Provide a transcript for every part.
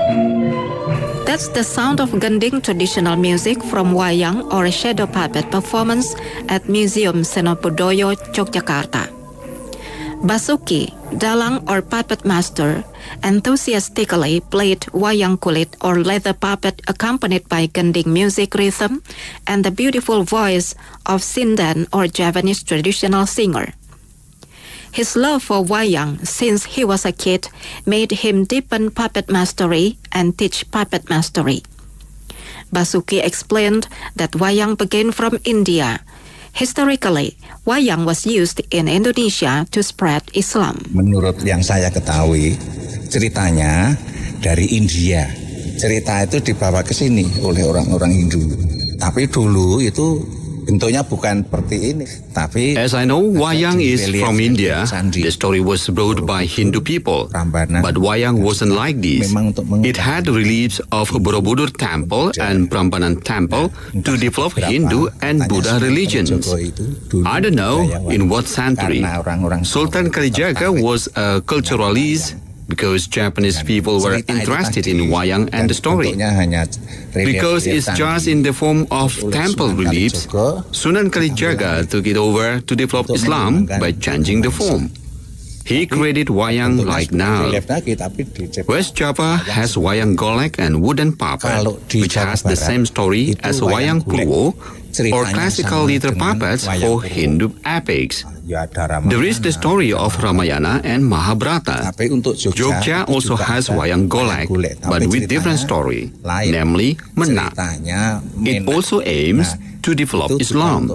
That's the sound of gending traditional music from wayang or shadow puppet performance at Museum Seno Budaya, Yogyakarta. Basuki, dalang or puppet master, enthusiastically played wayang kulit or leather puppet accompanied by gending music rhythm and the beautiful voice of Sindan or Javanese traditional singer. His love for wayang since he was a kid made him deepen puppet mastery and teach puppet mastery. Basuki explained that wayang began from India. Historically, wayang was used in Indonesia to spread Islam. Menurut yang saya ketahui, ceritanya dari India. Cerita itu dibawa ke sini oleh orang-orang Hindu. Tapi dulu itu bentuknya bukan seperti ini. Tapi as I know, wayang is from India. The story was brought by Hindu people. But wayang wasn't like this. It had reliefs of Borobudur Temple and Prambanan Temple to develop Hindu and Buddha religions. I don't know in what century. Sultan Kalijaga was a culturalist because Japanese people were interested in wayang and the story. Because it's just in the form of temple reliefs, Sunan Kalijaga took it over to develop Islam by changing the form. He created wayang like now. West Java has wayang golek and wooden puppet, which has the same story as wayang pluwo, or classical leather puppets for Hindu epics. There is the story of Ramayana and Mahabharata. Jogja also has wayang golek, but with different story, namely Menak. It also aims to develop Islam.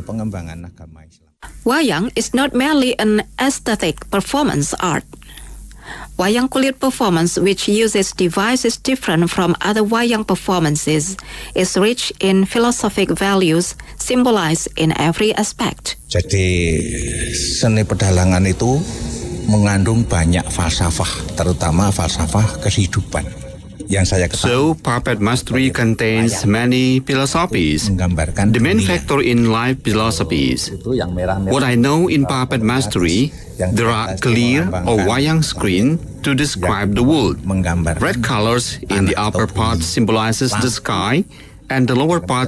Wayang is not merely an aesthetic performance art. Wayang kulit performance, which uses devices different from other wayang performances, is rich in philosophic values symbolized in every aspect. Jadi seni pedalangan itu mengandung banyak falsafah, terutama falsafah kehidupan. So, puppet mastery contains many philosophies, the main factor in life philosophies. What I know in puppet mastery, there are clear or wayang screen to describe the world. Red colors in the upper part symbolizes the sky, and the lower part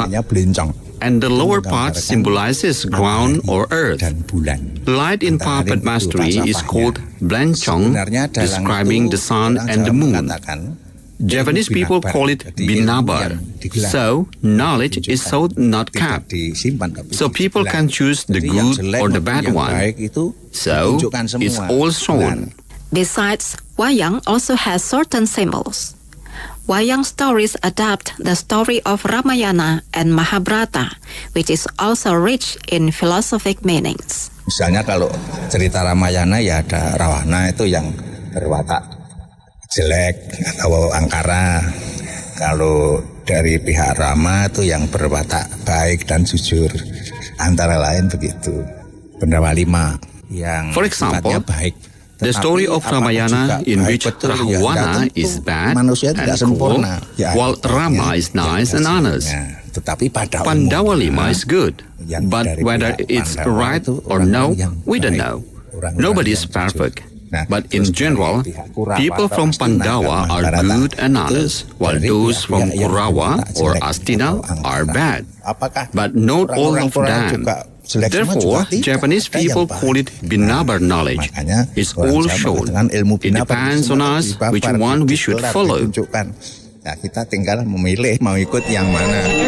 symbolizes ground or earth. Light in puppet mastery is called blancong, describing the sun and the moon. Javanese people call it binabar, so knowledge is sold, not kept. So people can choose the good or the bad one. So it's all shown. Besides, wayang also has certain symbols. Wayang stories adapt the story of Ramayana and Mahabharata, which is also rich in philosophic meanings. Misalnya kalau cerita Ramayana ya ada Rawana itu yang berwatak jelek atau angkara. Kalau dari pihak Rama itu yang berwatak baik dan jujur. Antara lain begitu. Pendawa 5 yang for example, baik. The story of Ramayana in which Rahwana is bad and cruel, while Rama is nice and honest. Pandawa 5 is good, but whether it's right or no, we don't know. Nobody is perfect. But in general, people from Pandawa are good and honest, while those from Kurawa or Astina are bad. But not all of them. Therefore, Japanese people call it binabar knowledge. It's all shown. It depends on us which one we should follow. Kita tinggal memilih mau ikut yang mana.